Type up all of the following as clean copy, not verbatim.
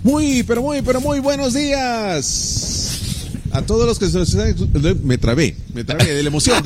Muy buenos días a todos los que se están... Me trabé de la emoción.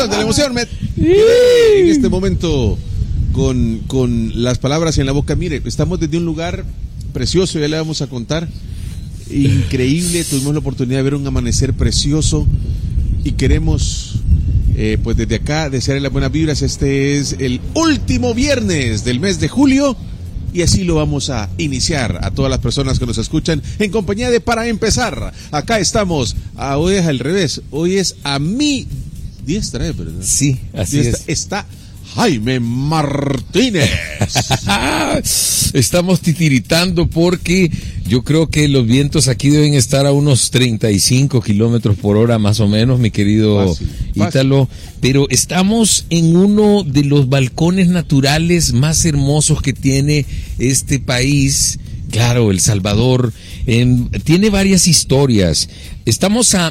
En este momento con las palabras en la boca. Mire, estamos desde un lugar precioso, ya le vamos a contar. Increíble, tuvimos la oportunidad de ver un amanecer precioso y queremos... pues desde acá desearle las buenas vibras. Este es el último viernes del mes de julio y así lo vamos a iniciar a todas las personas que nos escuchan en compañía de Para Empezar. Acá estamos, hoy es al revés, hoy es a mi diestra, ¿verdad? Sí, así es. Está Jaime Martínez. Estamos titiritando porque yo creo que los vientos aquí deben estar a unos 35 kilómetros por hora más o menos, mi querido fácil. Ítalo. Pero estamos en uno de los balcones naturales más hermosos que tiene este país. Claro, El Salvador. Tiene varias historias. Estamos a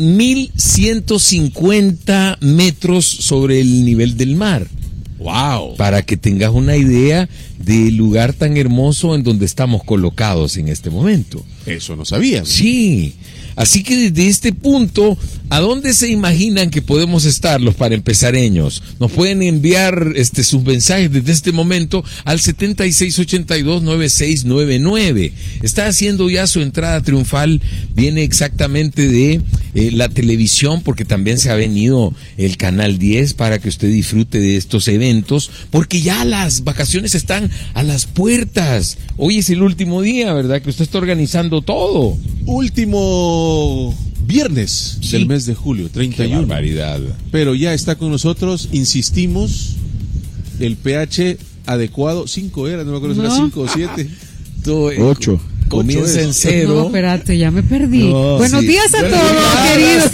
1150 metros sobre el nivel del mar. Wow. Para que tengas una idea del lugar tan hermoso en donde estamos colocados en este momento. Eso no sabía. Sí. Así que desde este punto, ¿a dónde se imaginan que podemos estar los paraempezareños? Nos pueden enviar sus mensajes desde este momento al 7682-9699. Está haciendo ya su entrada triunfal, viene exactamente de la televisión, porque también se ha venido el Canal 10 para que usted disfrute de estos eventos, porque ya las vacaciones están a las puertas. Hoy es el último día, ¿verdad? Que usted está organizando todo. Último viernes del mes de julio, 31. Qué barbaridad. Pero ya está con nosotros, insistimos, el pH adecuado, 5 era, no me acuerdo si era 5 o 7. 8. Comienza en 0. No, espérate, ya me perdí. No, Buenos días a todos, queridos.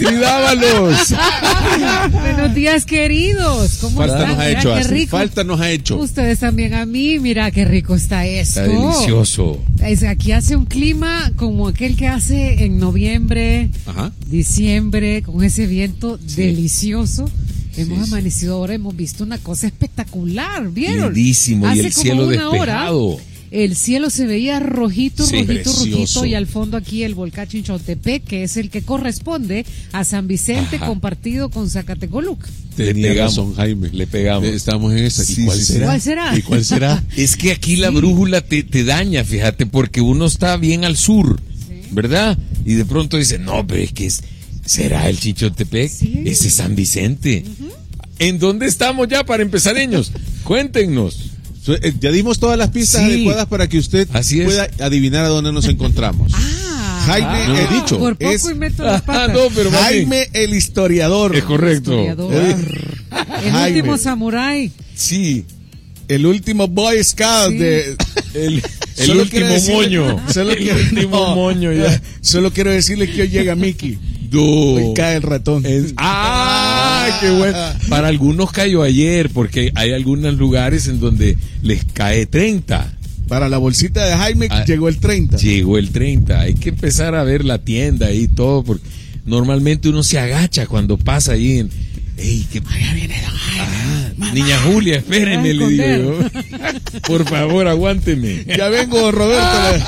Buenos días, queridos. ¿Cómo Falta están? nos ha Mira, hecho, qué así. rico. Falta nos ha hecho. Ustedes también a mí, mira qué rico está esto. Está delicioso. Aquí hace un clima como aquel que hace en noviembre, Ajá. diciembre, con ese viento delicioso. Hemos Sí. amanecido ahora, hemos visto una cosa espectacular, ¿vieron? Lindísimo, y Hace el como cielo una despejado. hora, el cielo se veía rojito, Sí, precioso. rojito, y al fondo aquí el volcán Chinchotepec, que es el que corresponde a San Vicente, Ajá. compartido con Zacatecoluca. Tenía razón, Jaime. Le pegamos. Estamos en esa. Sí, ¿Y cuál sí, será? ¿Cuál será? ¿Y cuál será? Es que aquí la Sí. brújula te daña, fíjate, porque uno está bien al sur, ¿verdad? Y de pronto dice, no, pero es que ¿será el Chinchotepec? Sí. Ese es San Vicente. ¿En dónde estamos ya para empezareños? Cuéntenos. Ya dimos todas las pistas Sí. adecuadas para que usted Así es. pueda adivinar a dónde nos encontramos. Jaime, no. he dicho, Por poco es y meto las patas. no, pero más bien. Jaime el historiador. Es correcto. Historiador. El Jaime. último samurái. Sí. El último Boy Scout Sí. El Solo último quiero decirle- moño. Solo El quiero, último no, moño ya. Solo quiero decirle que hoy llega Mickey. Hoy cae el ratón. ¡Qué bueno! Para algunos cayó ayer, porque hay algunos lugares en donde les cae 30. Para la bolsita de Jaime llegó el 30. Llegó el 30. Hay que empezar a ver la tienda y todo, porque normalmente uno se agacha cuando pasa ahí en... ¡Ey, que vaya viene don Jaime! Niña Julia, espérenme, le digo yo. Por favor, aguánteme. Ya vengo, Roberto.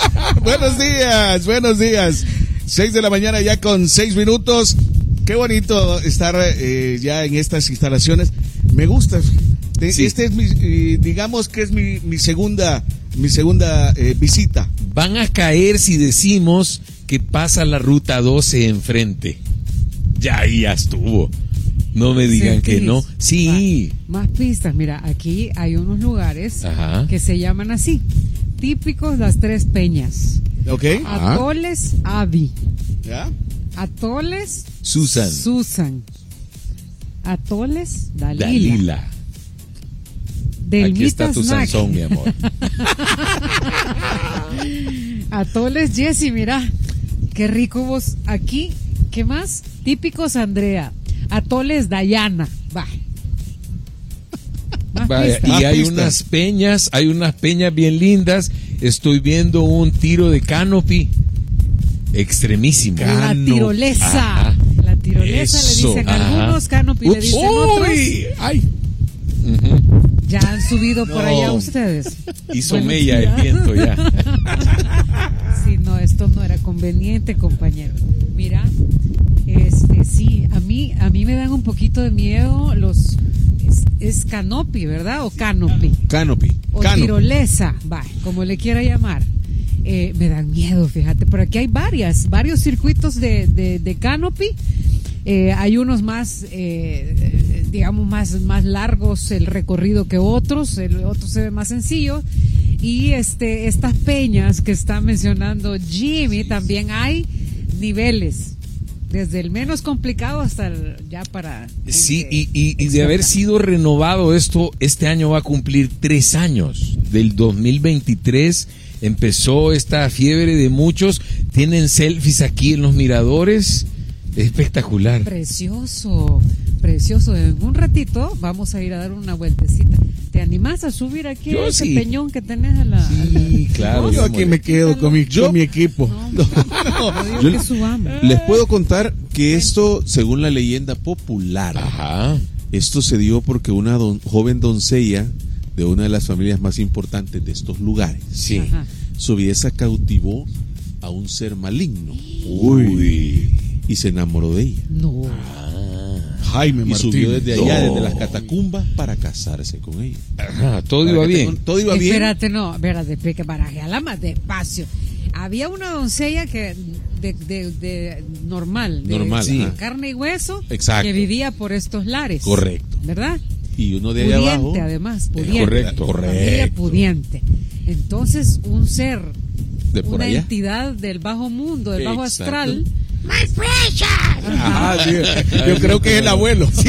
Buenos días. 6 de la mañana ya con 6 minutos. Qué bonito estar ya en estas instalaciones. Me gusta. Sí. Este es digamos que es mi segunda visita. Van a caer si decimos que pasa la ruta 12 enfrente. Ya estuvo. No me digan que no. Sí. Más pistas. Mira, aquí hay unos lugares Ajá. que se llaman así. Típicos las tres peñas. ¿Ok? Atoles Avi. ¿Ya? Atoles Susan. Atoles Dalila. Dalila. Aquí está Delmita tu Snack. Sansón, mi amor. Atoles Jessy, mira. Qué rico vos. Aquí, ¿qué más? Típicos Andrea. Atoles Dayana. Va. Más Vaya, pistas. y hay pistas. unas peñas bien lindas. Estoy viendo un tiro de canopy extremísimo. La tirolesa. Ajá. La tirolesa le Eso, dicen ajá. algunos, canopy le dicen otros. ¡Uy! ¡Ay! Ya han subido por No. allá ustedes. Hizo Buenos mella días. el viento ya. Sí, no, inconveniente, compañero. Mira, sí, a mí me dan un poquito de miedo los es canopy, ¿verdad? O canopy. Canopy. O tirolesa, como le quiera llamar. Me dan miedo, fíjate. Por aquí hay varios circuitos de canopy. Hay unos más, digamos, más largos el recorrido que otros. El otro se ve más sencillo. Y estas peñas que está mencionando Jimmy, también hay niveles. Desde el menos complicado hasta ya para... Sí, y de haber sido renovado esto, este año va a cumplir 3 años. Del 2023 empezó esta fiebre de muchos. Tienen selfies aquí en los miradores. Espectacular. Precioso. En un ratito vamos a ir a dar una vueltecita. ¿Te animás a subir aquí Yo a ese sí. peñón que tenés a la... Sí, claro. Yo aquí me quedo con mi equipo. Yo que subamos. Les puedo contar que esto, según la leyenda popular, Ajá. esto se dio porque una joven doncella de una de las familias más importantes de estos lugares, Sí. Ajá. su belleza cautivó a un ser maligno. Uy. Y se enamoró de ella. No. Jaime Y Martín. subió desde allá, No. desde las catacumbas, para casarse con ella. Ajá, todo Para iba que bien. Todo iba bien. Espérate, que barajéala más despacio. Había una doncella que de normal, Normal, de ajá. carne y hueso, Exacto. que vivía por estos lares. Correcto. ¿Verdad? Y uno de allá Pudiente, abajo. además, pudiente. Correcto, Familia pudiente. Entonces, un ser, De por una allá. entidad del bajo mundo, del bajo Exacto. astral. Ajá, sí. Yo creo que es el abuelo. Sí.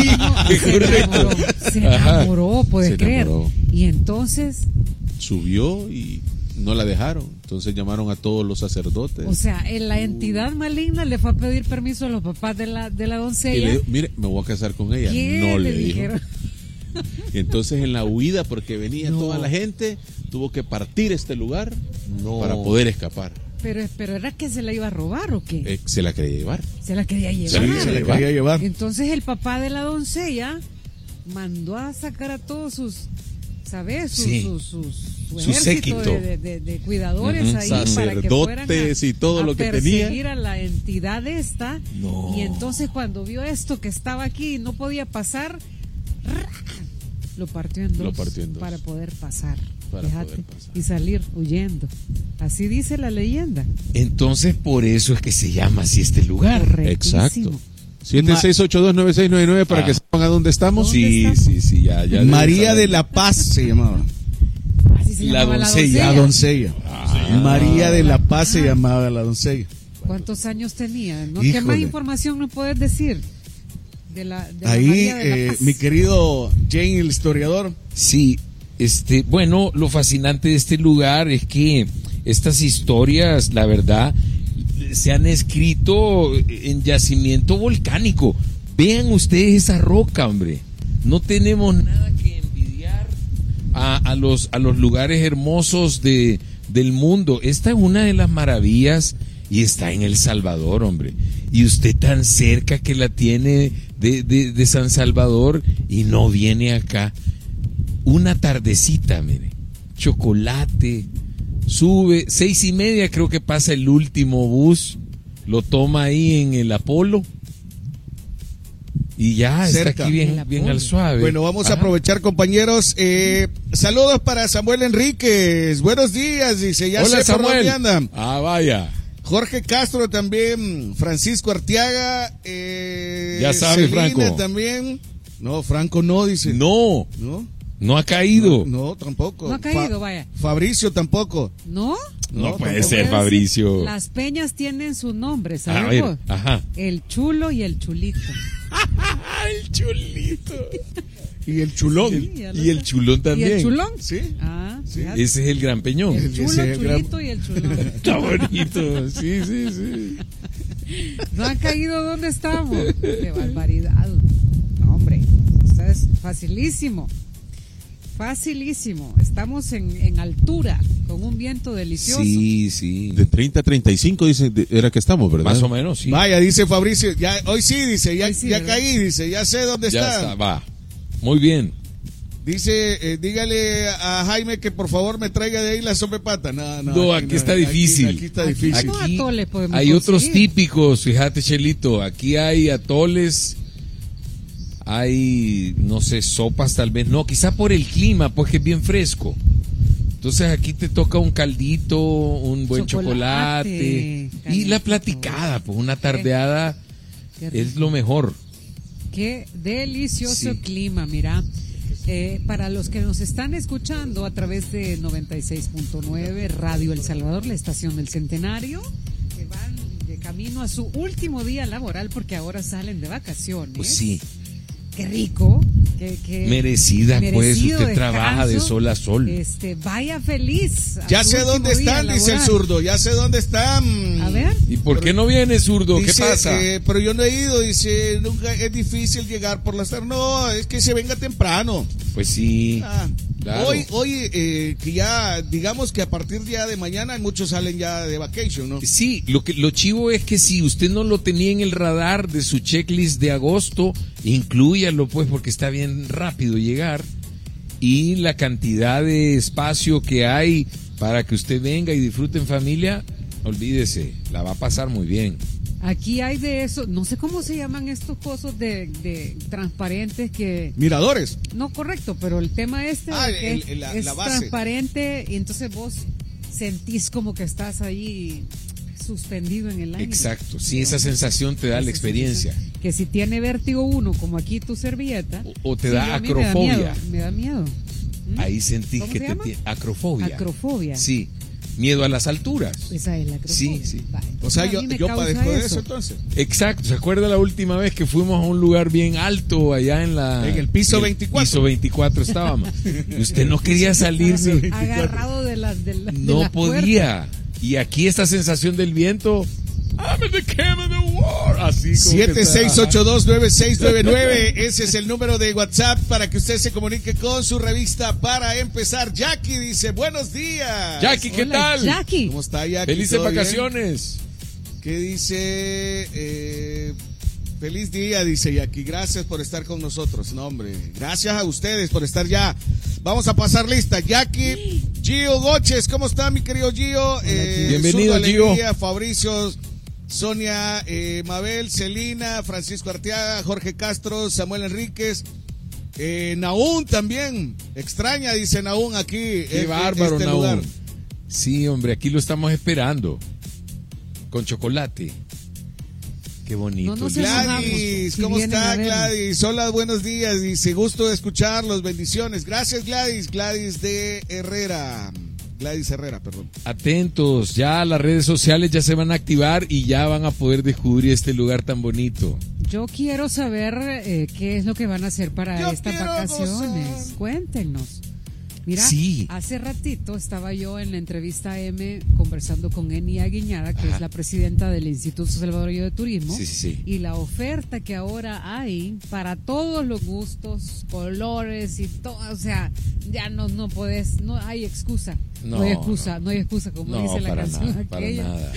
Se enamoró, puedes Se creer. enamoró. Y entonces, Subió y no la dejaron. Entonces llamaron a todos los sacerdotes. o sea, la entidad maligna le fue a pedir permiso a los papás de la y le doncella. dijo, mire, me voy a casar con ella. ¿Qué No le le dijo. dijeron? Y entonces en la huida, porque venía No. toda la gente, tuvo que partir este lugar No. para poder escapar. Pero era que se la iba a robar o qué? Se la quería llevar. Se la quería llevar. Se le quería llevar. Entonces el papá de la doncella mandó a sacar a todos sus, ¿sabes? Sí. Su Su ejército séquito. de cuidadores Ujú. ahí para que fueran Sacerdotes y todo lo que perseguir tenía. a la entidad esta. No. Y entonces cuando vio esto que estaba aquí y no podía pasar, ¡ra! Lo partió en dos para poder pasar. Para Fíjate, poder pasar. y salir huyendo. Así dice la leyenda. Entonces, por eso es que se llama así este lugar. Correctísimo. Exacto. 76829699 para Ah. que sepan a dónde estamos. ¿Dónde Sí, sí, ya debe María saber. de la Paz se llamaba. Así se La llamaba doncella. La doncella. Ah. María de la Paz se llamaba la doncella. ¿Cuántos años tenía? ¿No? ¿Qué Híjole. más información me puedes decir? De la Ahí, María de la Paz. mi querido Jane, el historiador. Sí, bueno, lo fascinante de este lugar es que estas historias, la verdad, se han escrito en yacimiento volcánico. Vean ustedes esa roca, hombre. No tenemos nada que envidiar a los lugares hermosos del mundo. Esta es una de las maravillas y está en El Salvador, hombre. Y usted tan cerca que la tiene de San Salvador y no viene acá. Una tardecita, mire, chocolate, sube, 6:30 creo que pasa el último bus, lo toma ahí en el Apolo y ya Cerca. está aquí bien al suave. Bueno, vamos a Ajá. aprovechar, compañeros. Saludos para Samuel Enríquez. Buenos días, dice. Ya Hola, sé por Samuel. dónde andan. Ah, vaya. Jorge Castro también. Francisco Arteaga. Ya sabe, Celina Franco. también. No, Franco no, dice. No, No, no ha caído. no, tampoco. No ha caído, vaya. Fabricio tampoco. ¿No? No puede tampoco. ser, Fabricio. Las peñas tienen su nombre, A ¿sabes? ver, vos? ajá. El chulo y el chulito. El chulito. Y el chulón. Sí, ya lo Y el sé. chulón también. ¿Y el chulón? Sí. Ah, Sí. fíjate. Ese es el Gran Peñón. El chulo, ese es el gran- chulito y el chulón. Está bonito. Sí, sí, sí. ¿No han caído donde estamos? ¡Qué barbaridad! No, hombre, esto es facilísimo. Facilísimo. Estamos en altura, con un viento delicioso. Sí, sí. De 30 a 35 dice, era que estamos, ¿verdad? Más o menos, sí. Vaya, dice Fabricio. Ya, hoy sí, dice. Ya, Hoy sí, ya ¿verdad? caí, dice. Ya sé dónde Ya está. está, va. Muy bien. Dice, dígale a Jaime que por favor me traiga de ahí la sopa de pata. No, aquí está difícil. Aquí está difícil. Aquí atole podemos hay otros conseguir. típicos, fíjate, Chelito. Aquí hay atoles, hay, no sé, sopas tal vez. No, quizá por el clima, pues que es bien fresco. Entonces aquí te toca un caldito, un buen chocolate. Y la platicada, pues una tardeada es lo mejor. Qué delicioso Sí. clima, mira. Para los que nos están escuchando a través de 96.9 Radio El Salvador, la estación del Centenario, que van de camino a su último día laboral porque ahora salen de vacaciones. Pues sí, Qué rico. Qué merecida, pues merecido usted trabaja de descanso. sol a sol. Vaya feliz. a Ya su sé último dónde día están, dice el laboral. zurdo. Ya sé dónde están. A ver. ¿Y por qué no viene, zurdo? ¿Qué Dice, pasa? pero yo no he ido, dice, nunca es difícil llegar por las tardes. No, es que se venga temprano. Pues sí, claro. Hoy que ya, digamos que a partir ya de mañana muchos salen ya de vacation, ¿no? Sí, lo chivo es que si usted no lo tenía en el radar de su checklist de agosto, inclúyalo pues porque está bien rápido llegar y la cantidad de espacio que hay para que usted venga y disfrute en familia, olvídese, la va a pasar muy bien. Aquí hay de eso, no sé cómo se llaman estos cosas de transparentes que... Miradores. No, correcto, pero el tema este Ah, de que la es base. transparente y entonces vos sentís como que estás ahí suspendido en el aire. Exacto, sí, esa sensación te da la experiencia. Que si tiene vértigo uno, como aquí tu servilleta... O te sí, da a mí acrofobia. Me da miedo. ¿Mm? Ahí sentís ¿Cómo que se te llama? tiene acrofobia. Acrofobia. Sí, miedo a las alturas. Esa es la acrofobia. Sí, sí. Vale. O sea, A yo mí me padezco causa de eso entonces. Exacto, ¿se acuerda la última vez que fuimos a un lugar bien alto allá en En el piso 24? Piso 24 estábamos. Y usted no quería salirse, Agarrado de las no las podía. Y aquí esta sensación del viento, I'm in the cam of the war. Así como que está. 76829699, ese es el número de WhatsApp para que usted se comunique con su revista para empezar. Jackie dice, buenos días. Jackie, ¿qué Hola, tal? Jackie. ¿Cómo está Jackie? Felices ¿Todo bien? vacaciones. ¿Qué dice? Feliz día, dice Jackie. Gracias por estar con nosotros. No, hombre. Gracias a ustedes por estar ya. Vamos a pasar lista. Jackie, Gio Goches, ¿cómo está mi querido Gio? Bienvenido, Zurdo Gio. Alegría, Fabricio, Sonia, Mabel, Celina, Francisco Arteaga, Jorge Castro, Samuel Enríquez, Naún también. Extraña, dice Naún aquí. Qué bárbaro, este Naún. lugar. Sí, hombre, aquí lo estamos esperando. Con chocolate. Qué bonito. No, no se Gladys, Si ¿cómo vienen a está vernos. Gladys? Hola, buenos días, dice, gusto de escucharlos, bendiciones. Gracias Gladys, Gladys de Herrera. Gladys Herrera, perdón. Atentos, ya las redes sociales ya se van a activar y ya van a poder descubrir este lugar tan bonito. Yo quiero saber qué es lo que van a hacer para Yo estas quiero vacaciones. gozar. Cuéntenos. Mira, Sí. hace ratito estaba yo en la entrevista M conversando con Eni Aguiñada, que Ajá. es la presidenta del Instituto Salvadoreño de Turismo. Sí, sí, sí. Y la oferta que ahora hay para todos los gustos, colores y todo, o sea, ya no puedes, no hay excusa. No hay excusa, no hay excusa, como No, dice la para canción nada, para aquella. nada.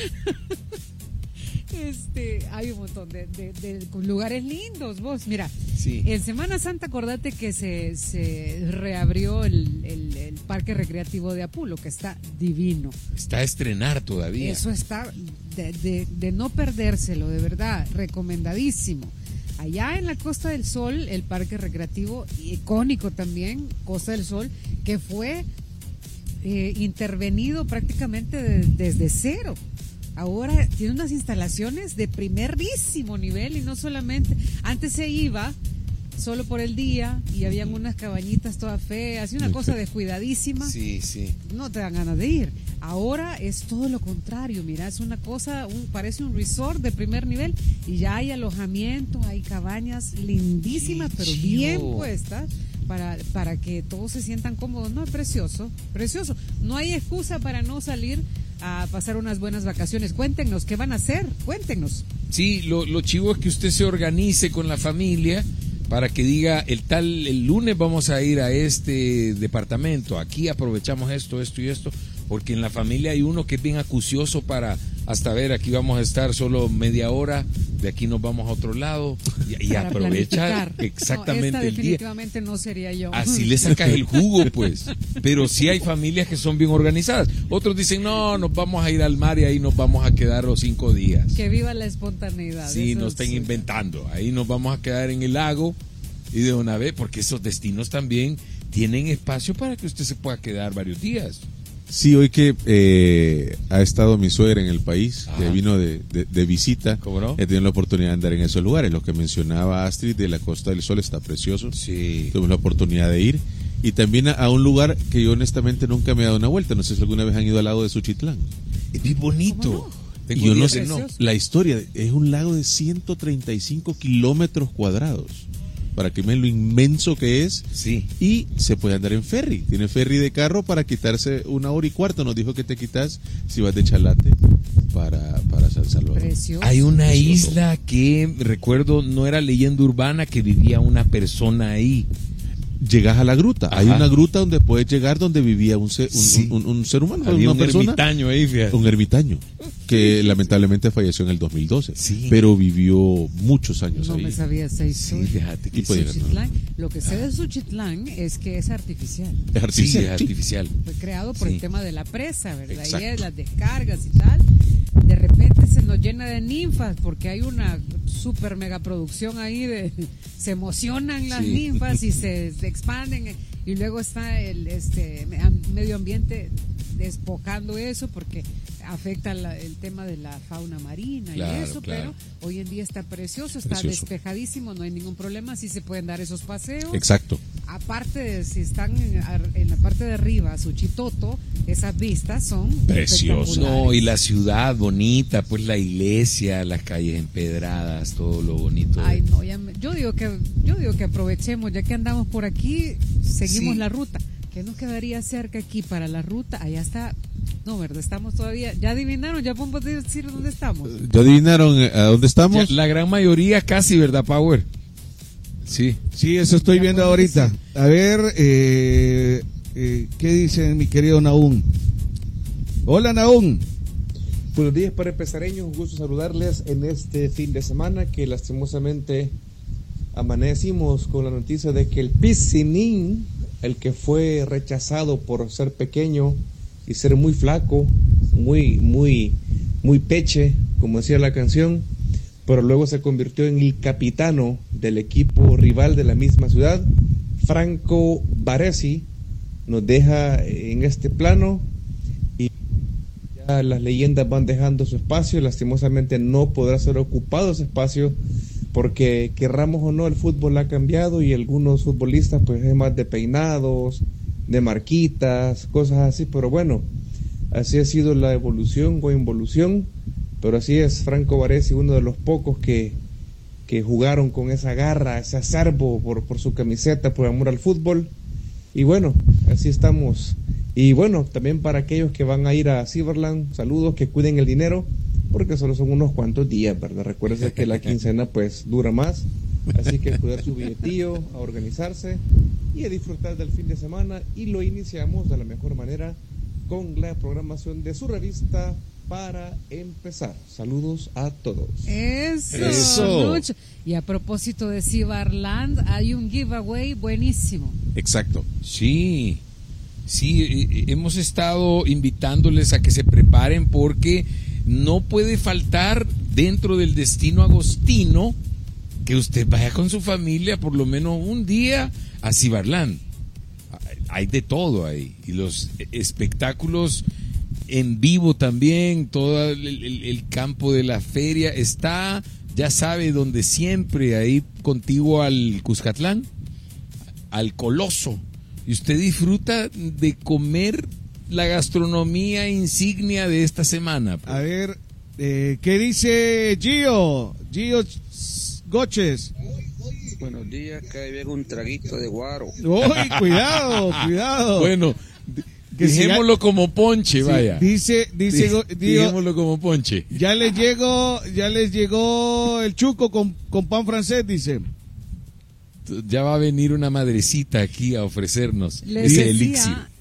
Hay un montón de lugares lindos, vos. Mira, Sí. en Semana Santa, acordate que se reabrió el Parque Recreativo de Apulo, que está divino. Está a estrenar todavía. Eso está de no perdérselo, de verdad, recomendadísimo. Allá en la Costa del Sol, el Parque Recreativo, icónico también, Costa del Sol, que fue intervenido prácticamente desde cero. Ahora tiene unas instalaciones de primerísimo nivel y no solamente, antes se iba solo por el día y habían unas cabañitas todas feas y una cosa descuidadísima. Sí, sí. No te dan ganas de ir. Ahora es todo lo contrario, mira, es una cosa, parece un resort de primer nivel y ya hay alojamientos, hay cabañas lindísimas, pero bien puestas para que todos se sientan cómodos. No, es precioso, precioso. No hay excusa para no salir a pasar unas buenas vacaciones. Cuéntenos, ¿qué van a hacer? Cuéntenos. Sí, lo chivo es que usted se organice con la familia para que diga el lunes vamos a ir a este departamento, aquí aprovechamos esto y esto. porque en la familia hay uno que es bien acucioso para, hasta ver, aquí vamos a estar solo media hora, de aquí nos vamos a otro lado, y Para aprovecha planificar. exactamente No, esta el día. definitivamente no sería yo. Así le sacas el jugo, pues. Pero sí hay familias que son bien organizadas. Otros dicen, no, nos vamos a ir al mar y ahí nos vamos a quedar los 5 días. Que viva la espontaneidad. Sí, eso no estén sí. inventando. Ahí nos vamos a quedar en el lago y de una vez, porque esos destinos también tienen espacio para que usted se pueda quedar varios días. Sí, hoy que ha estado mi suegra en el país, que Ajá. vino de visita, ¿Cómo no? he tenido la oportunidad de andar en esos lugares. Lo que mencionaba Astrid de la Costa del Sol está precioso. Sí. Tuvimos la oportunidad de ir. Y también a un lugar que yo honestamente nunca me he dado una vuelta. No sé si alguna vez han ido al lago de Suchitlán. Es bien bonito. ¿Cómo Tengo Y yo no días sé, que no. la historia es un lago de 135 kilómetros cuadrados. Para que vean lo inmenso que es. Sí. Y se puede andar en ferry. Tiene ferry de carro para quitarse 1 hora y cuarto. Nos dijo que te quitas si vas de Chalate para San Salvador. Precioso. Hay una Precioso. isla que, recuerdo, no era leyenda urbana, que vivía una persona ahí. Llegas a la gruta. Ajá. Hay una gruta donde puedes llegar donde vivía un ser, Sí. un ser humano, Había una un persona. ermitaño ahí, fíjate. Un ermitaño que lamentablemente falleció en el 2012, Sí. pero vivió muchos años No ahí. me sabía esa Sí, historia. fíjate que Tipo de- sí. Suchitlán, lo que sé de Suchitlán es que es artificial. Es Sí, artificial. es Sí. artificial. Fue creado por Sí. el tema de la presa, ¿verdad? Exacto. Y las descargas y tal. De repente se nos llena de ninfas porque hay una super mega producción ahí se emocionan las Sí. ninfas y se expanden y luego está el medio ambiente despojando eso porque afecta el tema de la fauna marina Claro, y eso, claro. pero hoy en día está precioso, está Precioso. despejadísimo, no hay ningún problema, sí se pueden dar esos paseos. Exacto. Aparte de si están en la parte de arriba, Suchitoto, esas vistas son Precioso. espectaculares. No, y la ciudad bonita, pues la iglesia, las calles empedradas, todo lo bonito. Ay, no, yo digo que aprovechemos, ya que andamos por aquí, seguimos Sí. la ruta. ¿Qué nos quedaría cerca aquí para la ruta? Allá está. No, ¿verdad? Estamos todavía. ¿Ya adivinaron? ¿Ya podemos decir dónde estamos? ¿Ya adivinaron a dónde Ya, estamos? la gran mayoría casi, ¿verdad, Power? Sí. Sí, eso estoy Ya viendo podemos ahorita. A ver, ¿qué dice mi querido Naún? Hola, Naún. Buenos días para empezareños, un gusto saludarles en este fin de semana que lastimosamente amanecimos con la noticia de que el piscinín, el que fue rechazado por ser pequeño y ser muy flaco, muy peche, como decía la canción, pero luego se convirtió en el capitano del equipo rival de la misma ciudad, Franco Baresi, nos deja en este plano. Las leyendas van dejando su espacio, lastimosamente no podrá ser ocupado ese espacio porque querramos o no el fútbol ha cambiado y algunos futbolistas pues es más de peinados, de marquitas, cosas así, pero bueno, así ha sido la evolución o involución, pero así es Franco Baresi, uno de los pocos que jugaron con esa garra, ese acervo por su camiseta, por amor al fútbol, y bueno, así estamos. Y bueno, también para aquellos que van a ir a Ciberland, saludos, que cuiden el dinero, porque solo son unos cuantos días, ¿verdad? Recuérdense que la quincena pues dura más, así que cuidar su billetillo, a organizarse y a disfrutar del fin de semana. Y lo iniciamos de la mejor manera con la programación de su revista Para Empezar. Saludos a todos. Eso. Lucho. Y a propósito de Ciberland, hay un giveaway buenísimo. Exacto. Sí, sí, hemos estado invitándoles a que se preparen porque no puede faltar dentro del destino agostino que usted vaya con su familia por lo menos un día a Ciberland. Hay de todo ahí y los espectáculos en vivo también, todo el campo de la feria está, ya sabe, donde siempre, ahí contiguo al Cuscatlán, al Coloso. Y usted disfruta de comer la gastronomía insignia de esta semana. A ver, ¿qué dice Gio? Gio Goches. Buenos días, que ahí viene un traguito de guaro. Uy, cuidado, cuidado. Bueno, Que si dejémoslo como ponche, Sí, vaya. dice Gio, Dejémoslo como ponche. ya les llegó el chuco con pan francés, dice. Ya va a venir una madrecita aquí a ofrecernos Les ese decía, elixir.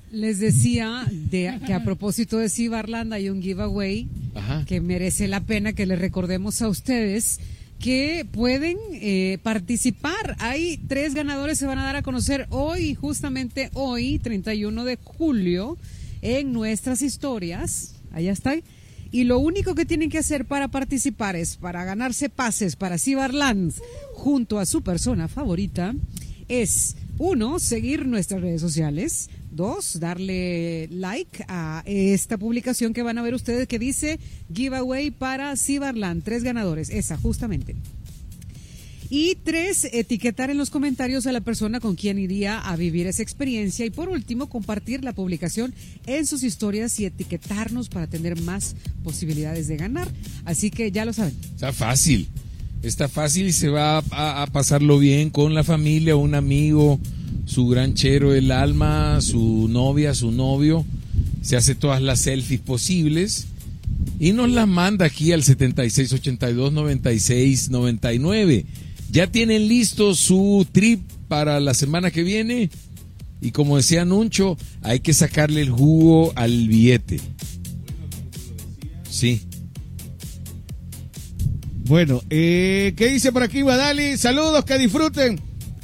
Les decía que a propósito de Cibarland hay un giveaway que merece la pena que les recordemos a ustedes que pueden participar. Hay 3 ganadores, se van a dar a conocer hoy, justamente hoy, 31 de julio, en nuestras historias. Allá está. Y lo único que tienen que hacer para participar es, para ganarse pases para Cibarland junto a su persona favorita, es 1, seguir nuestras redes sociales. 2, darle like a esta publicación que van a ver ustedes que dice giveaway para Cibarland, 3 ganadores, esa justamente. Y 3, etiquetar en los comentarios a la persona con quien iría a vivir esa experiencia. Y por último, compartir la publicación en sus historias y etiquetarnos para tener más posibilidades de ganar. Así que ya lo saben. Está fácil y se va a pasarlo bien con la familia, un amigo, su gran chero del alma, su novia, su novio. Se hace todas las selfies posibles y nos las manda aquí al 7682-9699. Ya tienen listo su trip para la semana que viene y como decía Nuncho, hay que sacarle el jugo al billete. Sí. Bueno, ¿qué dice por aquí Badali? Saludos, que disfruten.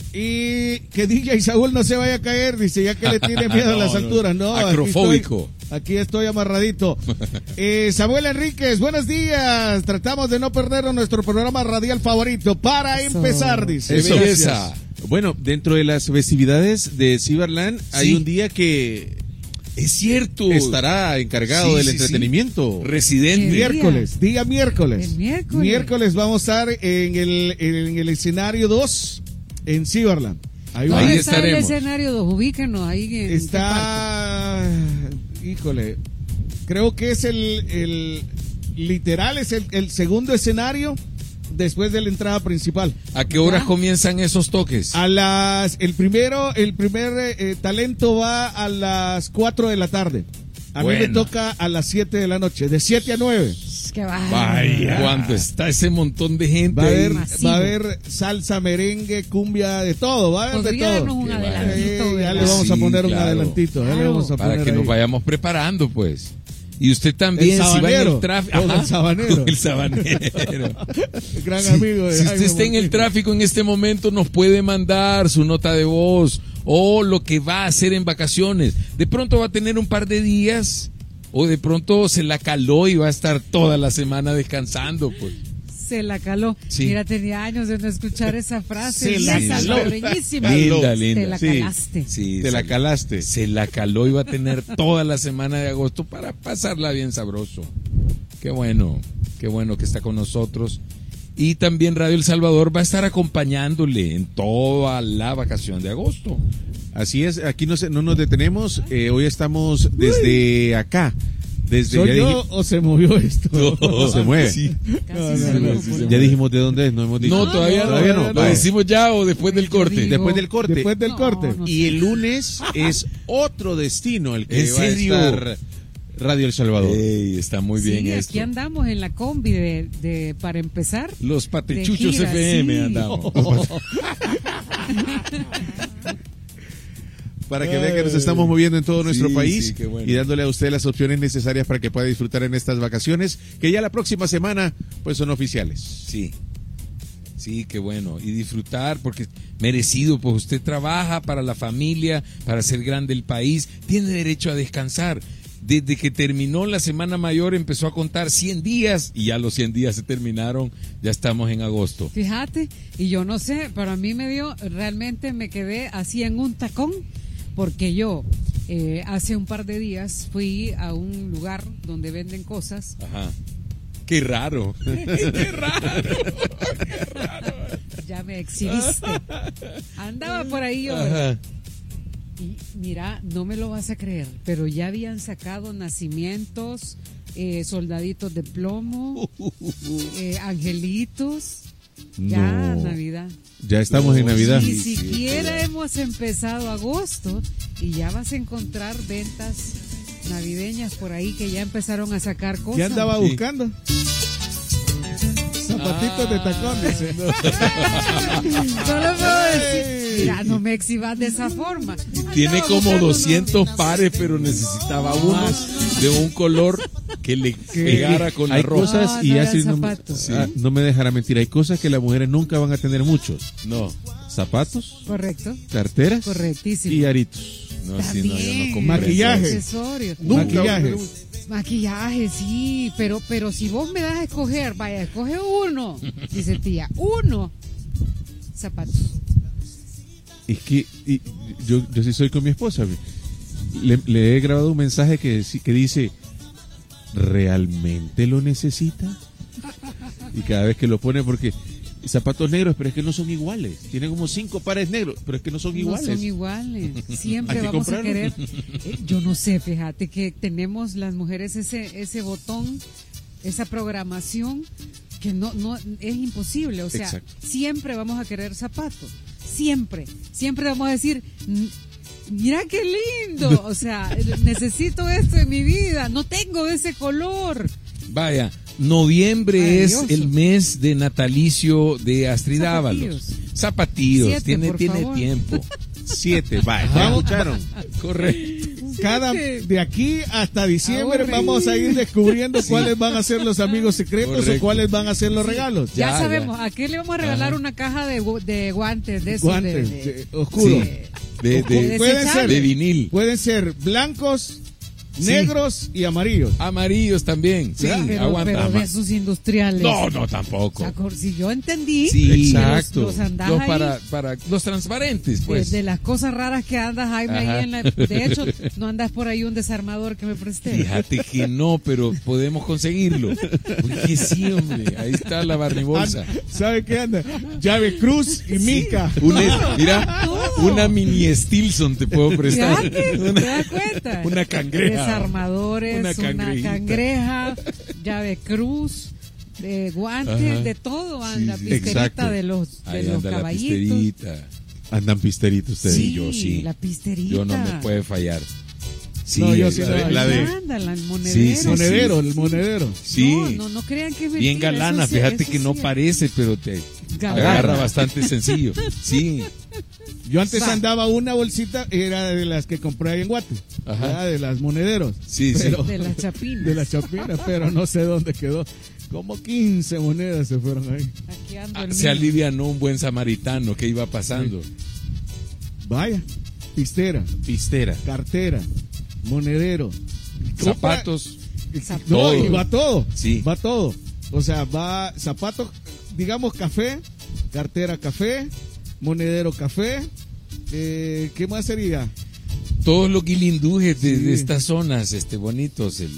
Y que DJ Saúl no se vaya a caer, dice, ya que le tiene miedo a las alturas. No, acrofóbico. Aquí estoy amarradito. Samuel Enríquez, buenos días. Tratamos de no perder nuestro programa radial favorito. Para empezar, dice. Eso. Bueno, dentro de las festividades de Cibarland hay un día que es cierto estará encargado del entretenimiento. Residente. Día miércoles. El miércoles. Miércoles vamos a estar en el escenario 2 en Cibarland. Ahí está el escenario 2, ubíquenos ahí. Está, híjole, creo que es el literal, es el segundo escenario después de la entrada principal. ¿A qué horas comienzan esos toques? El primer talento va a las 4 de la tarde. A mí me toca a las 7 de la noche, de 7 a 9. Que vaya, cuando está ese montón de gente. Va a haber salsa, merengue, cumbia, de todo. Va a haber de todo. Un adelantito, ya le vamos a poner un adelantito. Para que nos vayamos preparando, pues. Y usted también, el si va en el tráfico. El sabanero. El sabanero. Gran amigo de si usted está en el tráfico en este momento, nos puede mandar su nota de voz o lo que va a hacer en vacaciones. De pronto va a tener un par de días. O de pronto se la caló y va a estar toda la semana descansando, pues. Se la caló. Sí. Mira, tenía años de no escuchar esa frase. Se la caló. Linda. Te la calaste. Sí, te la calaste. Se la caló y va a tener toda la semana de agosto para pasarla bien sabroso. Qué bueno que está con nosotros. Y también Radio El Salvador va a estar acompañándole en toda la vacación de agosto. Así es, aquí no nos detenemos, hoy estamos desde acá. ¿Soy yo o se movió esto? No, se mueve. Sí. Ya dijimos de dónde es, no hemos dicho. No, todavía no. ¿Lo decimos ya o después del corte? Después del corte. Después del corte. Y el lunes es otro destino el que ¿En serio? va a estar Radio El Salvador. Ey, está muy bien esto. Aquí andamos en la combi de para empezar. Los Patechuchos gira, FM sí. andamos. Para que vean que nos estamos moviendo en todo nuestro país qué bueno. y dándole a usted las opciones necesarias para que pueda disfrutar en estas vacaciones, que ya la próxima semana pues son oficiales. Sí, qué bueno. Y disfrutar, porque merecido, pues usted trabaja para la familia, para hacer grande el país, tiene derecho a descansar. Desde que terminó la Semana Mayor empezó a contar 100 días y ya los 100 días se terminaron, ya estamos en agosto. Fíjate, y yo no sé, pero a mí realmente me quedé así en un tacón, porque yo hace un par de días fui a un lugar donde venden cosas. Ajá. Qué raro. Qué raro. Ya me exhibiste. Andaba por ahí yo. Ajá. Y mira, no me lo vas a creer, pero ya habían sacado nacimientos, soldaditos de plomo, angelitos. Ya, No. Navidad. Ya estamos en Navidad. Ni siquiera hemos empezado agosto y ya vas a encontrar ventas navideñas por ahí que ya empezaron a sacar cosas. ¿Qué andaba buscando? Zapatitos de tacón, dice. Solo puedo decir, Mira, no me exhibas de esa forma. Tiene Andaba como buscando 200 pares, pero necesitaba uno de un color que le pegara con la Hay ropa. cosas, No, y no Astrid eran no, zapatos. no me dejará mentir, hay cosas que las mujeres nunca van a tener muchos. No, Zapatos, Correcto, carteras correctísimo. y aritos. no, sí, no, yo no También, compré Maquillaje. accesorios. Maquillaje. Maquillaje, sí, pero si vos me das a escoger, vaya, escoge uno, dice tía, uno. Zapatos. Es que yo sí soy con mi esposa. Le he grabado un mensaje que dice, ¿realmente lo necesita? Y cada vez que lo pone, porque zapatos negros, pero es que no son iguales. Tienen como 5 pares negros, pero es que no son iguales. No son iguales. Siempre Hay que vamos a comprarlo. querer. Yo no sé, fíjate que tenemos las mujeres ese botón, esa programación que no es imposible. O sea, Exacto. siempre vamos a querer zapatos. Siempre vamos a decir. Mira qué lindo, o sea, necesito esto en mi vida, no tengo ese color. Vaya, noviembre es Maravilloso. el mes de natalicio de Astrid Ábalos. Zapatillos, 7, tiene por favor. tiempo. 7, va, ¿ya escucharon? Correcto. De aquí hasta diciembre Ahorre. vamos a ir descubriendo cuáles van a ser los amigos secretos Correcto. o cuáles van a ser los regalos. Ya, Ya, sabemos, ya. ¿a qué le vamos a regalar una caja de guantes de esos Guantes de- oscuros. De Pueden ser, de vinil. pueden ser blancos, negros y amarillos. Amarillos también. Sí, pero aguanta de más. esos industriales. No, O tampoco. sea, si yo entendí, Sí, que exacto. los andás Los ahí, para los transparentes, pues. de las cosas raras que andas, Jaime, Ajá. ahí de hecho, no andas por ahí un desarmador que me presté. Fíjate que no, pero podemos conseguirlo. Porque sí, hombre. Ahí está la barnibolsa. ¿Sabe qué anda? Llave Cruz y Mica. Mira, Todo. una mini Stilson te puedo prestar. Fíjate, ¿te das cuenta? Una cangreja. Desarmadores, Una una cangrejita. cangreja, llave cruz, guantes, Ajá. de todo anda, Sí, pisterita exacto. de los Ahí anda la caballitos. pisterita. Andan pisteritos ustedes. Sí, yo sí. La pisterita. Yo no me puede fallar. Sí, No, yo sí la no. de- Ahí la de... anda, el monedero. Sí, sí, Monedero, el monedero. Sí, No crean que es bien mentira, galana. eso sí- Fíjate eso que no sí. parece, pero te Galana. agarra bastante sencillo. Sí, Yo antes Va. andaba una bolsita, era de las que compré ahí en Guate, Ajá. ¿verdad? De las monederos. sí, Pero- De las chapinas. De las chapinas, pero no sé dónde quedó. Como 15 monedas se fueron ahí. Aquí ando sí. el Se mío. alivianó un buen samaritano que iba pasando. Vaya, pistera, Pistera. cartera, monedero. Zapatos. No, Todo. y va todo. Sí. Va todo. O sea, va zapatos, digamos café, cartera café, monedero café. ¿Qué más sería? Todos los guilindujes de Sí. estas zonas, bonitos, el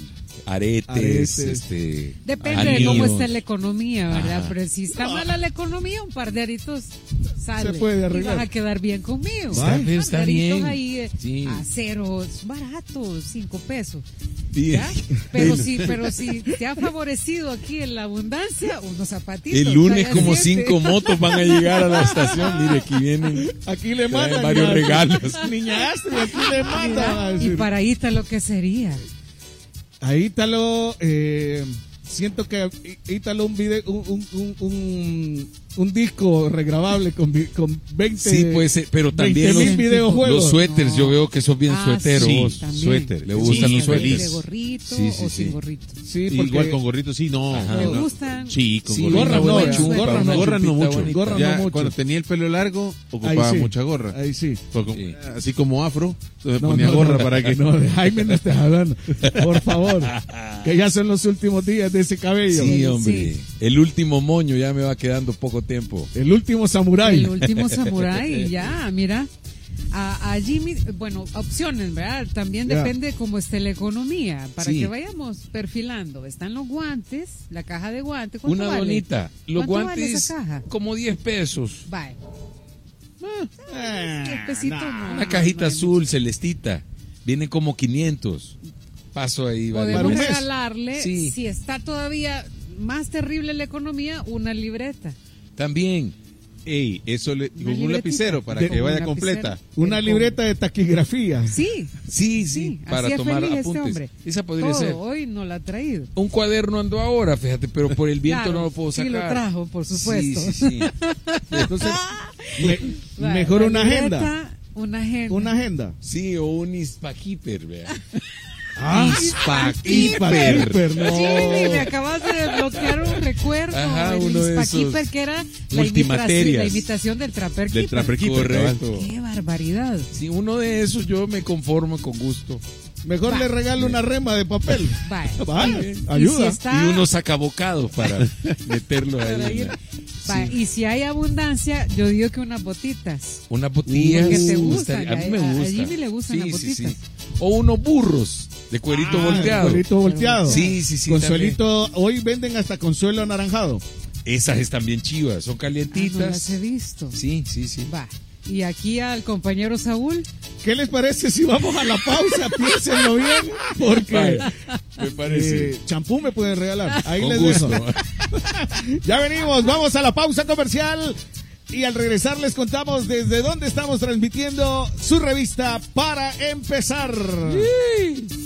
aretes, Depende de cómo anillos. esté la economía, ¿verdad? Ajá. Pero si está mala la economía, un par de aritos sale. Se puede y arreglar. vas a quedar bien conmigo. Está Un bien, par está de aritos bien. ahí Sí. a ceros, baratos, 5 pesos. Sí. ¿ya? Pero si te ha favorecido aquí en la abundancia, unos zapatitos. El lunes vaya como siete. 5 motos van a llegar a la estación. Mire, aquí vienen. Aquí le Traen mandan varios ya. regalos. Niña Astrid, aquí le mandan. Mira, va a y decir. para ahí está lo que sería. Ahí está lo. Siento que Ítalo un video, un disco regrabable con 20. Sí, puede ser, pero también 20,000 los, videojuegos. los suéteres, No. yo veo que son bien sueteros. Sí, también. Suéter, le gustan Sí, los suéteres. De gorrito Sí, sí, o sí. sin gorrito. Sí, porque Igual con gorrito, sí, no. Ajá. Me no. gustan. Sí, con Sí, gorrito. gorra una no, buena ya, chupa, gorra una no, gorra no chupita mucho. bonita. Gorra Ya, no mucho. cuando tenía el pelo largo, Ahí ocupaba sí. mucha gorra. Ahí sí. Porque, Sí. así como afro, entonces No, ponía no, gorra no. para que No, de Jaime no estés hablando. Por favor. Que ya son los últimos días de ese cabello. Sí, Sí. hombre. El último moño ya me va quedando poco tiempo. El último samurái. El último samurái, ya, mira. Allí, bueno, opciones, ¿verdad? También Ya. depende cómo esté la economía, para Sí. que vayamos perfilando. Están los guantes, la caja de guantes. ¿Cuánto Una vale? bonita. Los ¿Cuánto vale guantes, esa caja? como 10 pesos. Vale. Ah, 10 pesitos, nah. no, Una no, cajita no, azul, celestita. Vienen como 500. Paso ahí. Para Podemos un mes. regalarle, Sí. si está todavía más terrible la economía, una libreta. También. Ey, eso con un libretita. lapicero para De- que vaya un completa. lapicero. Una libreta de taquigrafía. Sí, Sí, para hacía tomar feliz apuntes. hombre. Esa podría Todo, ser. hoy no la ha traído. Un cuaderno ando ahora, fíjate, pero por el viento Claro, no lo puedo sí sacar. lo trajo, por supuesto. Sí. Entonces, Bueno, mejor la una agenda. libreta, una agenda. Una agenda. Sí, o un Ispahiper, vea. Ispahiper, no. Jimmy, me acabas de desbloquear un recuerdo. Ajá, el uno de Ispahiper, esos que era multimaterias. la imitación del Trapper Del Keeper. Trapper Keeper, Correcto. Qué barbaridad. Sí, uno de esos yo me conformo con gusto. Mejor Va. le regalo una rema de papel. Vaya. Vale, Y si ayuda. está- Y unos sacabocados para meterlo para ahí. ir- vaya, y si hay abundancia, yo digo que unas botitas. Una botilla. Porque te gustan, a mí me a gusta. Jimmy le gustan las botitas. O unos burros de cuerito volteado. Cuerito volteado. Sí. Consuelito, hoy venden hasta consuelo anaranjado. Esas están bien chivas, son Ah, no calientitas. las he visto. Sí. Va. Y aquí al compañero Saúl, ¿Qué les parece si vamos a la pausa? Piénsenlo bien, porque Me parece. champú me pueden regalar. Ahí Con les gusto. dejo. Ya venimos, vamos a la pausa comercial. Y al regresar les contamos desde dónde estamos transmitiendo su revista Para Empezar.